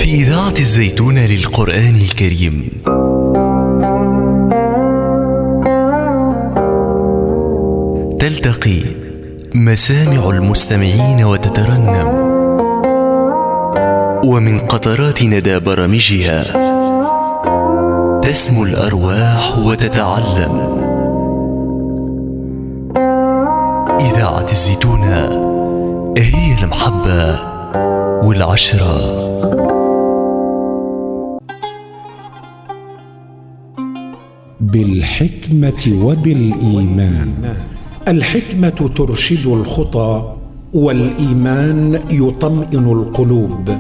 في إذاعة الزيتون للقرآن الكريم. تلتقي مسامع المستمعين وتترنم، ومن قطرات ندى برامجها تسمو الأرواح وتتعلم. إذاعة الزيتون هي المحبة والعشرة. بالحكمة وبالإيمان. الحكمة ترشد الخطى، والإيمان يطمئن القلوب،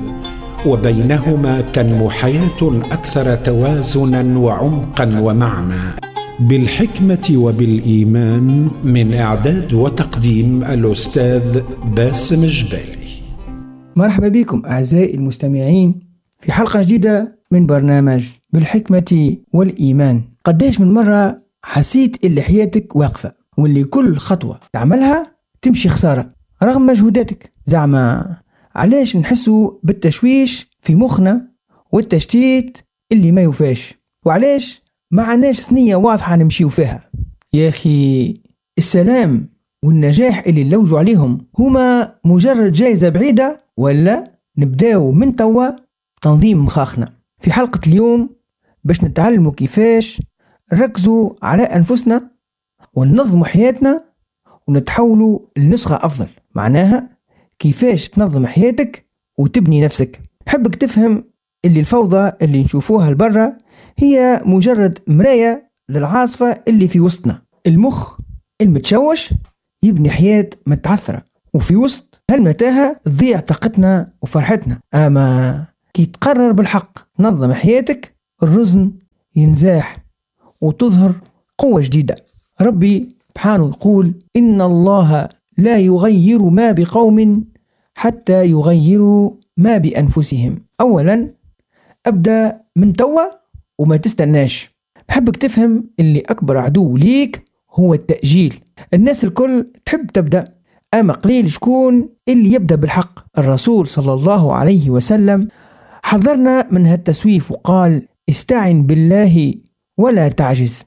وبينهما تنمو حياة أكثر توازنا وعمقا ومعنى. بالحكمة وبالإيمان، من إعداد وتقديم الأستاذ باسم الجبالي. مرحبا بكم أعزائي المستمعين في حلقة جديدة من برنامج بالحكمة والإيمان. قديش من مرة حسيت اللي حياتك واقفة، واللي كل خطوة تعملها تمشي خسارة رغم مجهوداتك؟ زعما علاش نحسوا بالتشويش في مخنا والتشتيت اللي ما يوفاش؟ وعلاش ما عناش ثنية واضحة نمشيو فيها؟ يا أخي، السلام والنجاح اللي نلوجوا عليهم هما مجرد جائزة بعيدة، ولا نبداو من توا تنظيم مخاخنا؟ في حلقة اليوم باش نتعلموا كيفاش نركزوا على أنفسنا وننظموا حياتنا ونتحولوا لنسخة أفضل. معناها كيفاش تنظم حياتك وتبني نفسك. حبك تفهم اللي الفوضى اللي نشوفوها لبرا هي مجرد مراية للعاصفة اللي في وسطنا. المخ المتشوش يبني حياة متعثرة، وفي وسط هالمتاهة تضيع طاقتنا وفرحتنا. أما كي تقرر بالحق تنظم حياتك، الرزن ينزاح وتظهر قوة جديدة. ربي سبحانه يقول: إن الله لا يغير ما بقوم حتى يغيروا ما بأنفسهم. أولا أبدأ من توا وما تستناش. بحبك تفهم اللي أكبر عدو ليك هو التأجيل. الناس الكل تحب تبدأ، أما قليل شكون اللي يبدأ بالحق. الرسول صلى الله عليه وسلم حذرنا من هالتسويف وقال: استعن بالله ولا تعجز.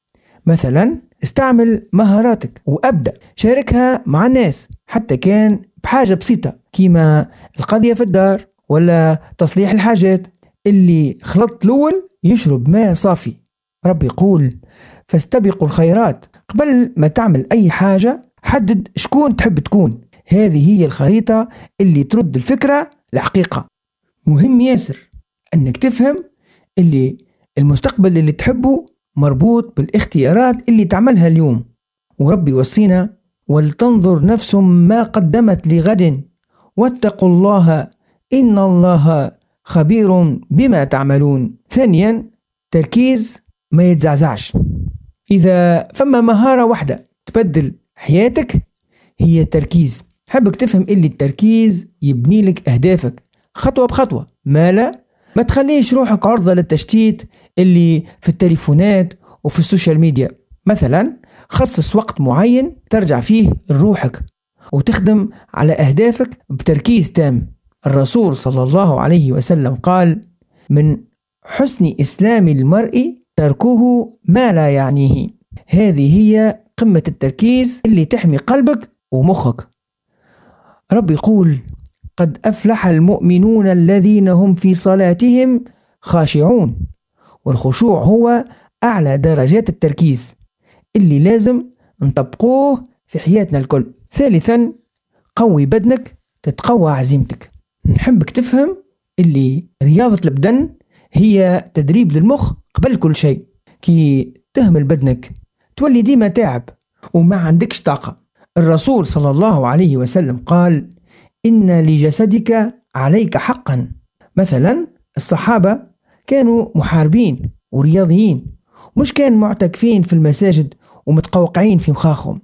مثلا استعمل مهاراتك وأبدأ شاركها مع الناس، حتى كان بحاجة بسيطة كيما القضية في الدار ولا تصليح الحاجات. اللي خلط الأول يشرب ماء صافي. رب يقول: فاستبقوا الخيرات. قبل ما تعمل أي حاجة حدد شكون تحب تكون. هذه هي الخريطة اللي ترد الفكرة لحقيقة. مهم ياسر أنك تفهم اللي المستقبل اللي تحبه مربوط بالاختيارات اللي تعملها اليوم. وربي وصينا: ولتنظر نفس ما قدمت لغد واتقوا الله إن الله خبير بما تعملون. ثانيا، تركيز ما يتزعزعش. إذا فما مهارة واحدة تبدل حياتك هي التركيز. حبك تفهم اللي التركيز يبني لك أهدافك خطوة بخطوة. ما تخليش روحك عرضة للتشتيت اللي في التليفونات وفي السوشيال ميديا. مثلا خصص وقت معين ترجع فيه لروحك وتخدم على أهدافك بتركيز تام. الرسول صلى الله عليه وسلم قال: من حسن إسلام المرء تركه ما لا يعنيه. هذه هي قمة التركيز اللي تحمي قلبك ومخك. رب يقول: قد أفلح المؤمنون الذين هم في صلاتهم خاشعون. والخشوع هو أعلى درجات التركيز اللي لازم نطبقوه في حياتنا الكل. ثالثا، قوي بدنك تتقوى عزيمتك. نحبك تفهم اللي رياضة البدن هي تدريب للمخ قبل كل شيء. كي تهمل بدنك تولي ديما تعب وما عندكش طاقة. الرسول صلى الله عليه وسلم قال: إن لجسدك عليك حقا. مثلا الصحابة كانوا محاربين ورياضيين، مش كانوا معتكفين في المساجد ومتقوقعين في مخاخهم.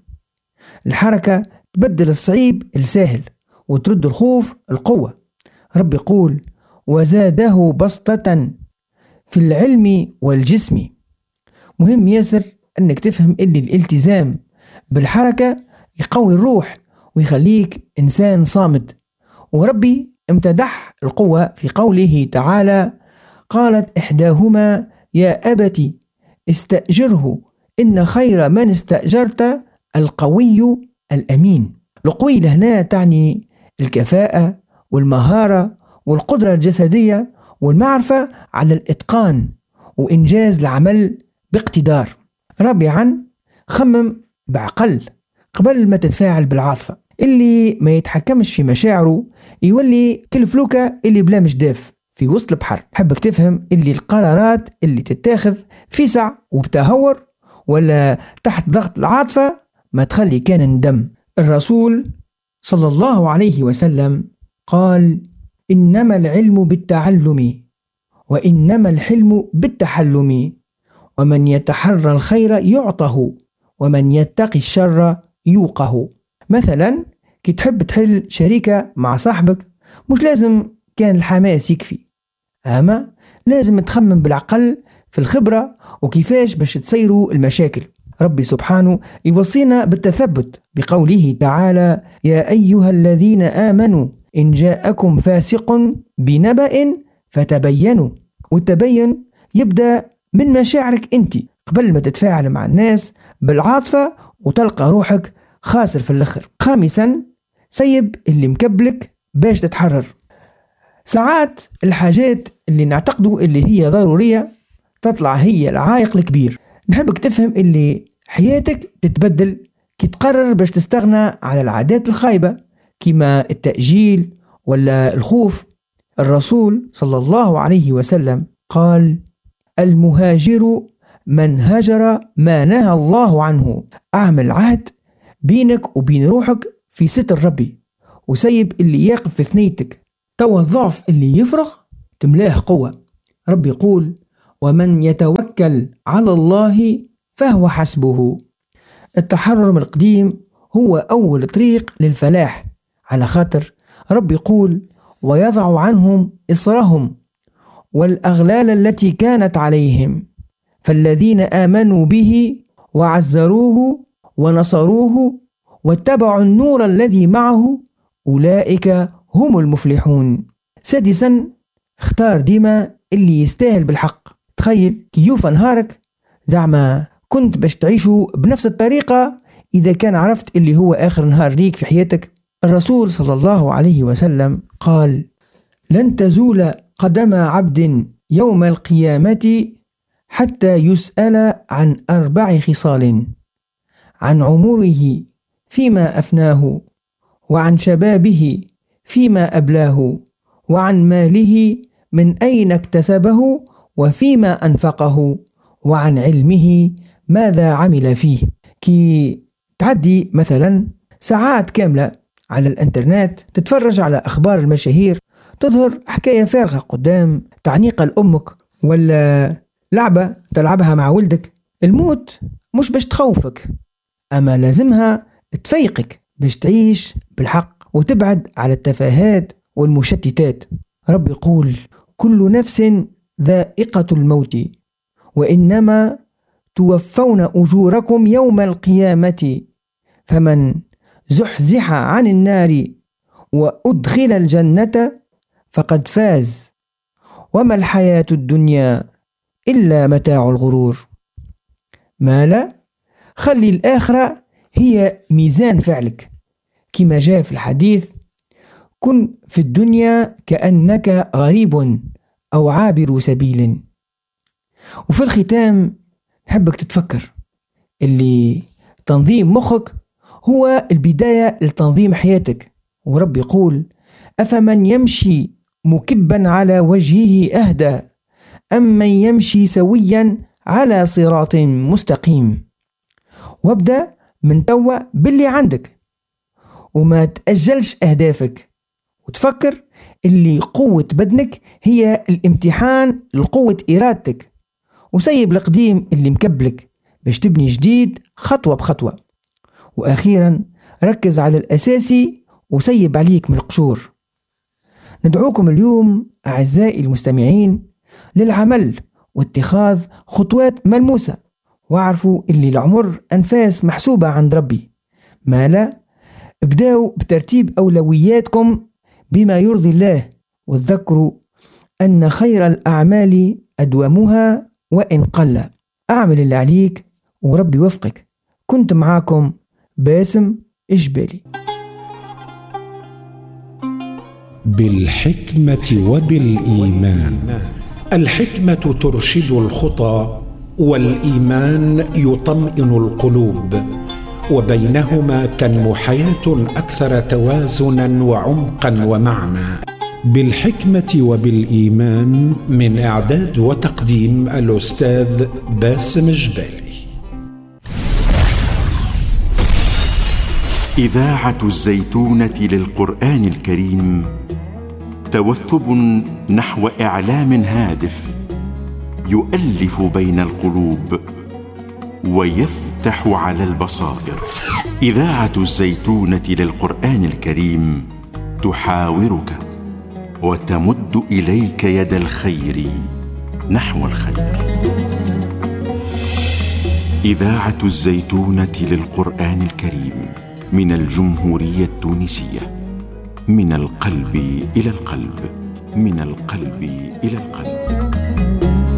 الحركة تبدل الصعيب السهل وترد الخوف القوة. رب يقول: وزاده بسطة في العلم والجسم. مهم ياسر أنك تفهم أن الالتزام بالحركة يقوي الروح ويخليك إنسان صامد. وربي امتدح القوة في قوله تعالى: قالت إحداهما يا أبت استأجره إن خير من استأجرت القوي الأمين. القوي لهنا تعني الكفاءة والمهارة والقدرة الجسدية والمعرفة على الإتقان وإنجاز العمل باقتدار. رابعا، خمم بعقل قبل ما تتفاعل بالعاطفة. اللي ما يتحكمش في مشاعره يولي كالفلوكة اللي بلا مجداف في وسط البحر. حبك تفهم اللي القرارات اللي تتاخذ في سع وبتهور ولا تحت ضغط العاطفة ما تخلي كان ندم. الرسول صلى الله عليه وسلم قال: إنما العلم بالتعلم وإنما الحلم بالتحلم، ومن يتحرى الخير يعطه ومن يتقي الشر يوقه. مثلا كي تحب تحل شريكة مع صاحبك مش لازم كان الحماس يكفي، أما لازم تخمم بالعقل في الخبرة وكيفاش باش تسيروا المشاكل. ربي سبحانه يوصينا بالتثبت بقوله تعالى: يا أيها الذين آمنوا إن جاءكم فاسق بنبأ فتبينوا. والتبين يبدأ من مشاعرك أنت قبل ما تتفاعل مع الناس بالعاطفة وتلقى روحك خاسر في الآخر. خامسا، سيب اللي مكبلك باش تتحرر. ساعات الحاجات اللي نعتقدوا اللي هي ضرورية تطلع هي العائق الكبير. نحبك تفهم اللي حياتك تتبدل كي تقرر باش تستغنى على العادات الخايبة كما التأجيل ولا الخوف. الرسول صلى الله عليه وسلم قال: المهاجر من هجر ما نهى الله عنه. أعمل عهد بينك وبين روحك في ستر ربي وسيب اللي يقف في ثنيتك. توا الضعف اللي يفرغ تملاه قوة. ربي يقول: ومن يتوكل على الله فهو حسبه. التحرر من القديم هو أول طريق للفلاح، على خاطر ربي يقول: ويضع عنهم إصرهم والأغلال التي كانت عليهم فالذين آمنوا به وعزروه ونصروه واتبعوا النور الذي معه أولئك هم المفلحون. سادسا، اختار ديما اللي يستاهل بالحق. تخيل كي يوفى نهارك زعما كنت باش تعيشوا بنفس الطريقة إذا كان عرفت اللي هو آخر نهار ليك في حياتك. الرسول صلى الله عليه وسلم قال: لن تزول قدم عبد يوم القيامة حتى يسأل عن 4 خصال: عن عمره فيما أفناه، وعن شبابه فيما أبلاه، وعن ماله من أين اكتسبه وفيما أنفقه، وعن علمه ماذا عمل فيه. كي تعدي مثلا ساعات كاملة على الانترنت تتفرج على أخبار المشاهير، تظهر حكاية فارغة قدام تعنيقة لأمك ولا لعبة تلعبها مع ولدك. الموت مش باش تخوفك، أما لازمها تفيقك باش تعيش بالحق وتبعد على التفاهات والمشتتات. رب يقول: كل نفس ذائقة الموت وإنما توفون أجوركم يوم القيامة فمن زحزح عن النار وأدخل الجنة فقد فاز وما الحياة الدنيا إلا متاع الغرور. ما لا، خلي الآخرة هي ميزان فعلك، كما جاء في الحديث: كن في الدنيا كأنك غريب أو عابر سبيل. وفي الختام حبك تتفكر اللي تنظيم مخك هو البداية لتنظيم حياتك. ورب يقول: أفمن يمشي مكبا على وجهه أهدى أم من يمشي سويا على صراط مستقيم. وابدأ من توا باللي عندك وما تأجلش أهدافك، وتفكر اللي قوة بدنك هي الامتحان لقوة إرادتك، وسيب القديم اللي مكبلك باش تبني جديد خطوة بخطوة. وأخيرا ركز على الأساسي وسيب عليك من القشور. ندعوكم اليوم أعزائي المستمعين للعمل واتخاذ خطوات ملموسة، واعرفوا اللي العمر أنفاس محسوبة عند ربي. ما لا، ابدأوا بترتيب أولوياتكم بما يرضي الله، والذكر أن خير الأعمال أدومها وإن قل. أعمل اللي عليك وربي وفقك. كنت معاكم باسم إجبالي. بالحكمة وبالإيمان. الحكمة ترشد الخطى، والإيمان يطمئن القلوب، وبينهما تنمو حياة أكثر توازنا وعمقا ومعنى. بالحكمة وبالإيمان، من إعداد وتقديم الأستاذ باسم إجبالي. إذاعة الزيتونة للقرآن الكريم، توثب نحو إعلام هادف يؤلف بين القلوب ويفتح على البصائر. إذاعة الزيتونة للقرآن الكريم تحاورك وتمد إليك يد الخير نحو الخير. إذاعة الزيتونة للقرآن الكريم من الجمهورية التونسية، من القلب إلى القلب، من القلب إلى القلب.